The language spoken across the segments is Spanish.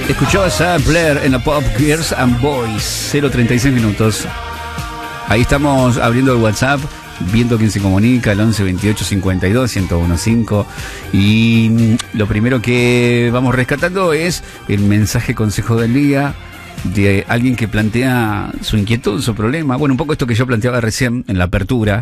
Escuchabas a Blair en la Pop Girls and Boys, 0:36 minutos. Ahí estamos abriendo el WhatsApp, viendo quién se comunica, el 11 28 52 1015. Y lo primero que vamos rescatando es el mensaje consejo del día de alguien que plantea su inquietud, su problema. Bueno, un poco esto que yo planteaba recién en la apertura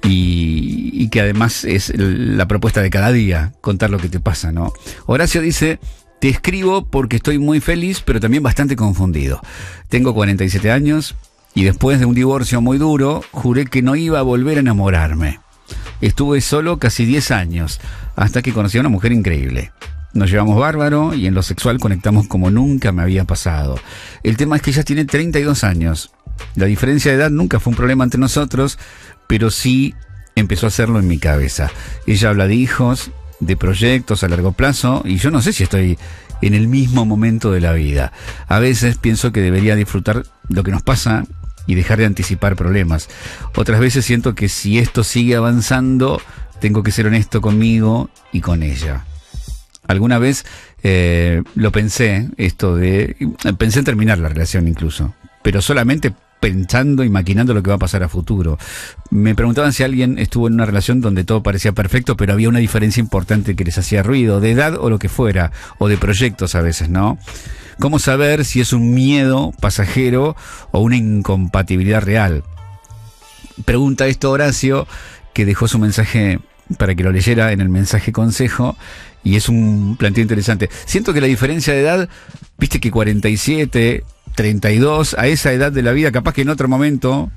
y que además es la propuesta de cada día, contar lo que te pasa, ¿no? Horacio dice: te escribo porque estoy muy feliz, pero también bastante confundido. Tengo 47 años y después de un divorcio muy duro, juré que no iba a volver a enamorarme. Estuve solo casi 10 años, hasta que conocí a una mujer increíble. Nos llevamos bárbaro y en lo sexual conectamos como nunca me había pasado. El tema es que ella tiene 32 años. La diferencia de edad nunca fue un problema entre nosotros, pero sí empezó a hacerlo en mi cabeza. Ella habla de hijos, de proyectos a largo plazo, y yo no sé si estoy en el mismo momento de la vida. A veces pienso que debería disfrutar lo que nos pasa y dejar de anticipar problemas. Otras veces siento que si esto sigue avanzando, tengo que ser honesto conmigo y con ella. Alguna vez lo pensé, pensé en terminar la relación incluso, pero solamente pensando y maquinando lo que va a pasar a futuro. Me preguntaban si alguien estuvo en una relación donde todo parecía perfecto, pero había una diferencia importante que les hacía ruido, de edad o lo que fuera, o de proyectos a veces, ¿no? ¿Cómo saber si es un miedo pasajero o una incompatibilidad real? Pregunta esto Horacio, que dejó su mensaje para que lo leyera en el mensaje consejo, y es un planteo interesante. Siento que la diferencia de edad, viste que 47, 32, a esa edad de la vida, capaz que en otro momento,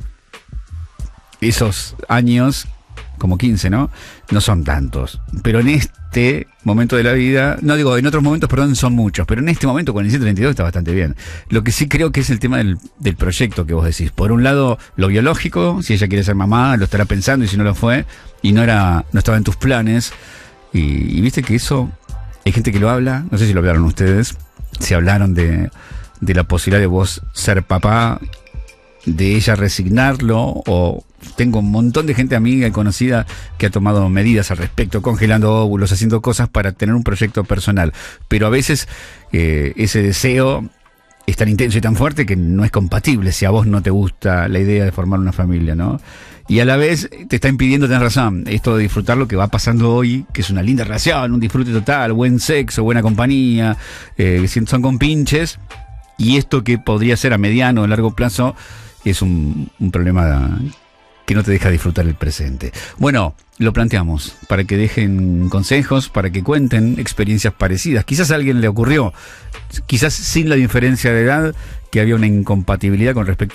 esos años, como 15, ¿no? No son tantos. Pero en este momento de la vida, no digo, en otros momentos, perdón, son muchos, pero en este momento, 47, 32, está bastante bien. Lo que sí creo que es el tema del proyecto que vos decís. Por un lado, lo biológico, si ella quiere ser mamá, lo estará pensando, y si no lo fue, y no estaba en tus planes. Y viste que eso, hay gente que lo habla, no sé si lo hablaron ustedes, si hablaron de la posibilidad de vos ser papá, de ella resignarlo, o tengo un montón de gente amiga y conocida que ha tomado medidas al respecto, congelando óvulos, haciendo cosas para tener un proyecto personal, pero a veces ese deseo es tan intenso y tan fuerte que no es compatible si a vos no te gusta la idea de formar una familia, ¿no? Y a la vez te está impidiendo, tenés razón, esto de disfrutar lo que va pasando hoy, que es una linda relación, un disfrute total, buen sexo, buena compañía, son compinches, y esto que podría ser a mediano o largo plazo es un problema que no te deja disfrutar el presente. Bueno, lo planteamos para que dejen consejos, para que cuenten experiencias parecidas. Quizás a alguien le ocurrió, quizás sin la diferencia de edad, que había una incompatibilidad con respecto